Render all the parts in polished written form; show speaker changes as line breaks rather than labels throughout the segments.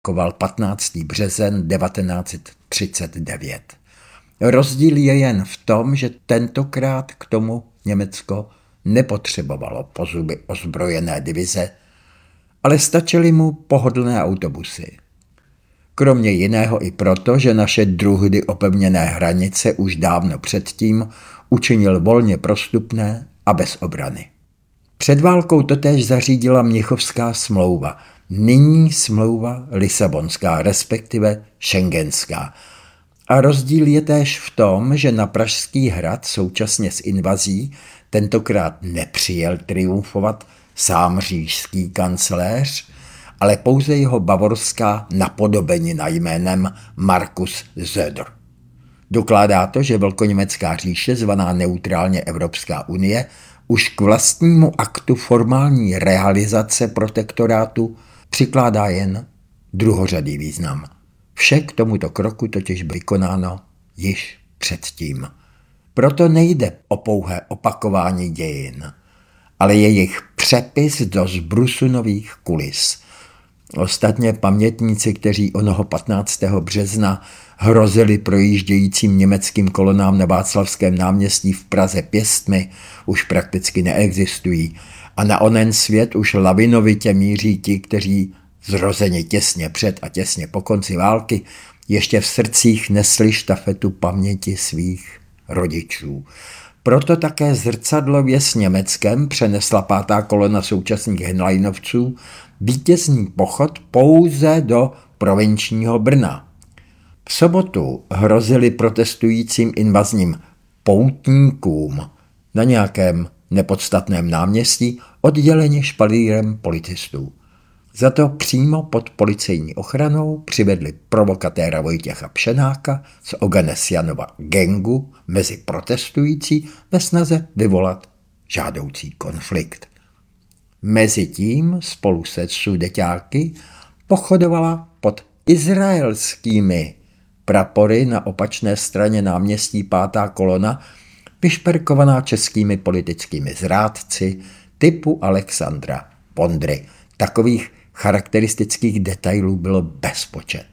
koval 15. březen 1939. Rozdíl je jen v tom, že tentokrát k tomu Německo nepotřebovalo po zuby ozbrojené divize, ale stačily mu pohodlné autobusy. Kromě jiného i proto, že naše druhdy opevněné hranice už dávno předtím učinil volně prostupné a bez obrany. Před válkou totéž zařídila Mnichovská smlouva, nyní smlouva Lisabonská, respektive Schengenská. A rozdíl je též v tom, že na Pražský hrad současně s invazí tentokrát nepřijel triumfovat sám říšský kancléř, ale pouze jeho bavorská napodobenina jménem Markus Söder. Dokládá to, že velkoněmecká říše, zvaná neutrálně Evropská unie, už k vlastnímu aktu formální realizace protektorátu přikládá jen druhořadý význam. Vše k tomuto kroku totiž bylo vykonáno již předtím. Proto nejde o pouhé opakování dějin, ale jejich přepis do zbrusu nových kulis. Ostatně pamětníci, kteří onoho 15. března hrozili projíždějícím německým kolonám na Václavském náměstí v Praze pěstmi, už prakticky neexistují a na onen svět už lavinovitě míří ti, kteří zrozeni těsně před a těsně po konci války ještě v srdcích nesli štafetu paměti svých rodičů. Proto také zrcadlově s Německem přenesla 5. kolona současných henleinovců vítězný pochod pouze do provinčního Brna. V sobotu hrozili protestujícím invazním poutníkům na nějakém nepodstatném náměstí odděleni špalírem policistů. Za to přímo pod policejní ochranou přivedli provokatéra Vojtěcha Pšenáka z Oganesianova gangu mezi protestující ve snaze vyvolat žádoucí konflikt. Mezitím spolu se sudeťáky pochodovala pod izraelskými prapory na opačné straně náměstí 5. kolona, vyšperkovaná českými politickými zrádci typu Alexandra Vondry. Takových charakteristických detailů bylo bezpočet.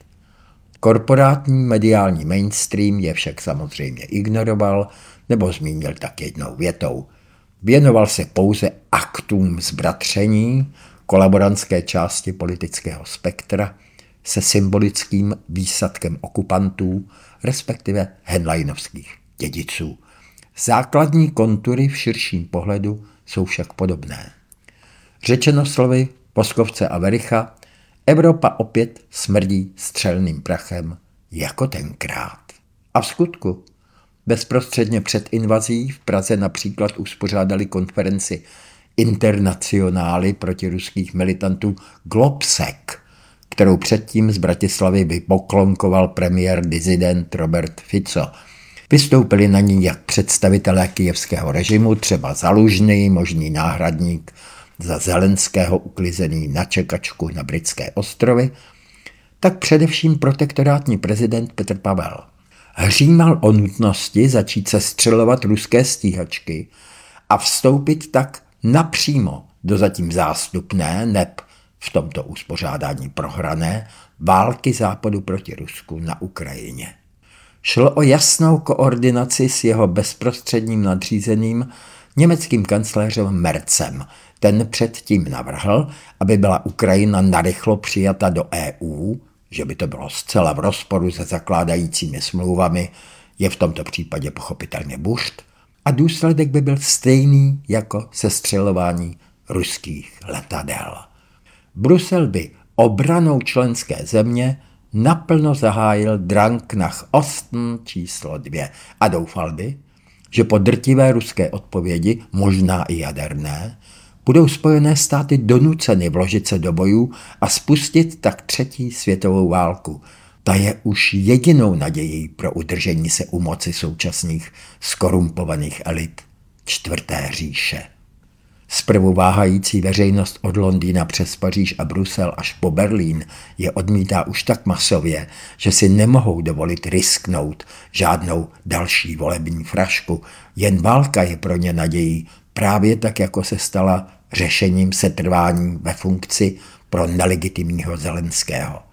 Korporátní mediální mainstream je však samozřejmě ignoroval nebo zmínil tak jednou větou. Věnoval se pouze aktům zbratření kolaborantské části politického spektra se symbolickým výsadkem okupantů, respektive henleinovských dědiců. Základní kontury v širším pohledu jsou však podobné. Řečeno slovy Voskovce a Vericha, Evropa opět smrdí střelným prachem jako tenkrát. A v skutku, bezprostředně před invazí v Praze například uspořádali konferenci internacionály protiruských militantů Globsec, kterou předtím z Bratislavy vypoklonkoval premiér disident Robert Fico. Vystoupili na ní jak představitelé kyjevského režimu, třeba Zalužný, možný náhradník za Zelenského uklizený na čekačku na Britské ostrovy, tak především protektorátní prezident Petr Pavel. Hřímal o nutnosti začít sestřelovat ruské stíhačky a vstoupit tak napřímo do zatím zástupné, neb v tomto uspořádání prohrané, války Západu proti Rusku na Ukrajině. Šlo o jasnou koordinaci s jeho bezprostředním nadřízeným německým kancléřem Merzem. Ten předtím navrhl, aby byla Ukrajina narychlo přijata do EU, že by to bylo zcela v rozporu se zakládajícími smlouvami, je v tomto případě pochopitelně bušt, a důsledek by byl stejný jako sestřelování ruských letadel. Brusel by obranou členské země naplno zahájil Drang nach Osten číslo 2 a doufal by, že po drtivé ruské odpovědi, možná i jaderné, budou Spojené státy donuceny vložit se do bojů a spustit tak 3. světovou válku. Ta je už jedinou nadějí pro udržení se u moci současných skorumpovaných elit 4. říše. Zprvu váhající veřejnost od Londýna přes Paříž a Brusel až po Berlín je odmítá už tak masově, že si nemohou dovolit risknout žádnou další volební frašku. Jen válka je pro ně nadějí, právě tak, jako se stala řešením setrvání ve funkci pro nelegitimního Zelenského.